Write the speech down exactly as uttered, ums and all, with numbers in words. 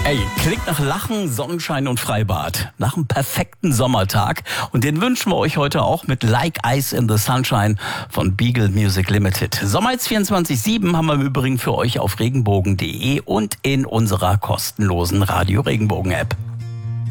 Ey, klingt nach Lachen, Sonnenschein und Freibad. Nach einem perfekten Sommertag. Und den wünschen wir euch heute auch mit Like Ice in the Sunshine von Beagle Music Limited. Sommerhits vierundzwanzig sieben haben wir im Übrigen für euch auf regenbogen punkt de und in unserer kostenlosen Radio Regenbogen App.